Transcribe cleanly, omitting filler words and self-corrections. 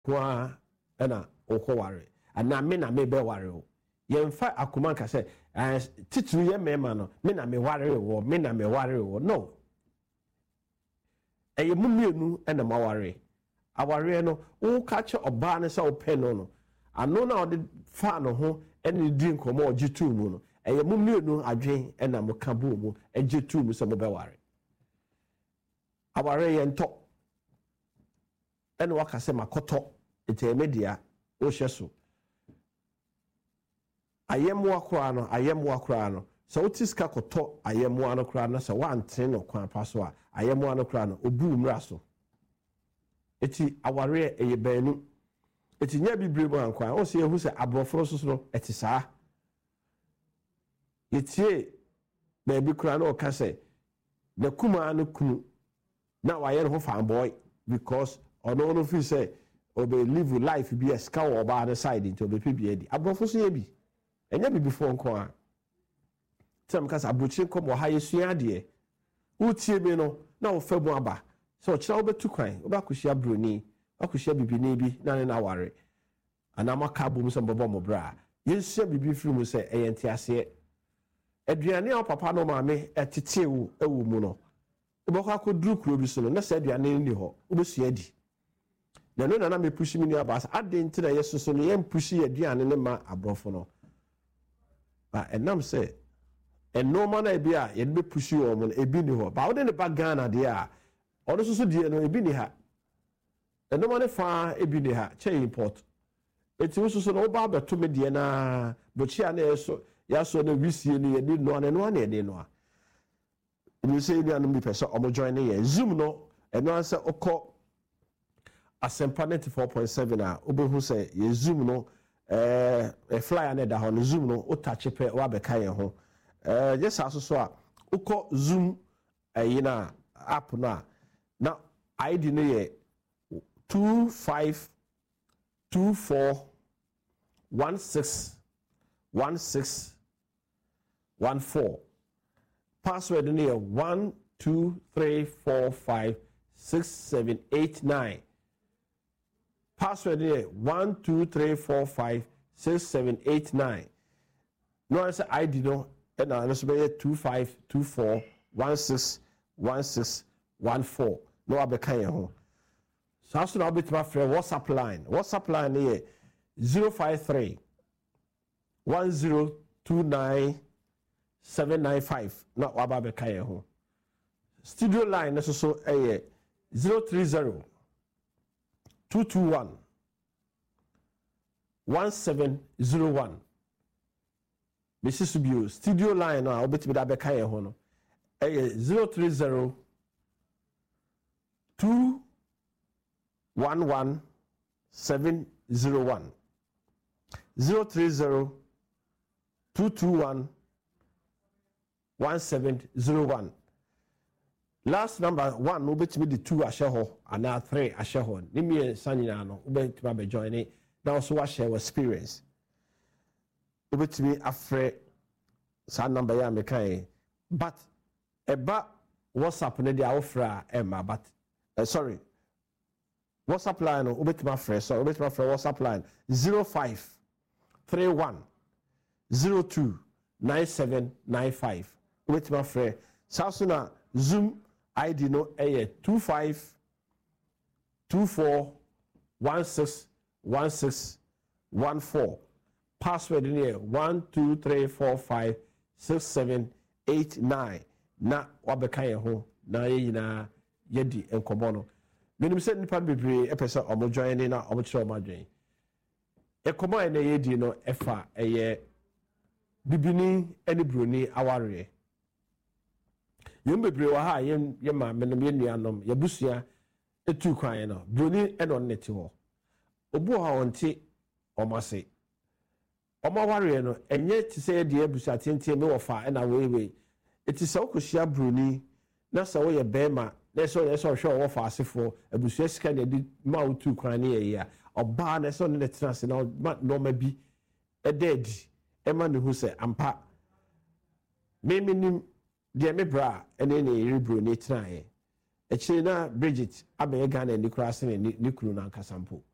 kwa ena okoware ana me na me be ware o yemfa akoma ka say titru ye mema no me na me ware wo me na me ware wo no eye mumienu ena maware aware no wo ka che oba ne say ope no ano na ode fa no ho ene di nkomo ogitu mu no eye mumienu adwen ena mo ka bo mu egitu mu say mo be ware aware ye nto ene waka say makoto etemedia o hyeso ayemwa kra no so otiska koto ayemwa no kra no so wante no kwan paso a ayemwa no kra no obu mra so eti aware eye banu eti nya bibre mu ankwan o se ehu se abroforo so no eti saa etie na bi kra no o ka se na kuma no kunu na waye no fan boy because ono no fi say obe live life bi eska wo ba the side into obe pe bi edi abrofo so ye bi enya bi before nko a tem kasa abrochi nko mo ha yesua de utie bi no na wo fabu aba so kira wo betu kwan wo ba kuhia broni akuhia bibini bi na na ware ana maka bom so bobo mo bra yesua bibi firi mu se eyente ase aduane a papa no maame etetewu ewu mu no ubokwa ko dru kuro bi so no na se aduane ni ho ubesua di na no na me pushi mi ni abasa adenti na yeso so no yem pushi aduane ne ma abrofo no ba enam se enoma na ebi a ye be pushi o mo ebi ni ho ba wo de ne ba Ghana de a ono so die no ebi ni ha enoma ne fa ebi ni ha che import eti wo so no ba beto me de na bochi a na yeso ya so na wisie ni ye ni no na ye ni no a ni se ni anu bi pese o mo join ye zoom no eno anse okọ asempa 94.7 a obehu se ye zoom no flyer na da ho no zoom no o touch pe wa be kan ye ho yes aso a ukọ zoom na app na id no ye 2524161614 password no ye 12345678 password here 12345678 no answer ID no and I also be 2524161614 no abeka ye ho so aso na obetima frɛ WhatsApp line here 053 1029 795 na waba beka ye ho studio line so 030 221 1701 Mrs. Subio studio line na obetimi da beka ye ho no 030 211 701 030 221 1701 last number 1 no betimi the 2 ahye ho ana 3 ahye ho ni me sanyina no betimi be join ni na so wa share experience betimi afre sa number ya me kai but eba WhatsApp ne dia ofra emma but sorry WhatsApp line no betimi afre so betimi afre WhatsApp line 0531 02 9795 betimi afre sasuna zoom ID no 2524161614 password in here 12345678 na wabeka ye ho na ye yina yedi enkomo no menim se nipa bebre epese omo join na omo kire omo adwen enkomo na yedi no efa eye bibini eni broni aware yem bebre wa ha yem ma menom ye nuanom ye busua etu kwan no broni eno neti ho obu ha onti omase omaware no enye ti se de abusua tentie me wo fa na wewe eti se okohia broni na se wo ye bema na se hwe wo fa asefo abusua sika na di ma otu kwan ne ye ya oba na se ne tenase na no ma bi ededi ema ne hu se ampa meminim de me bra ene ne rebro ne trae e kire na Bridget abeye Ghana ni kura se ne kuru na nkasampo